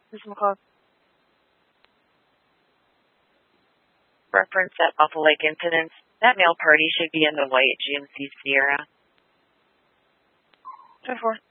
Ms. McCall. Reference at Buffalo Lake incidents. That male party should be in the white GMC Sierra. 24.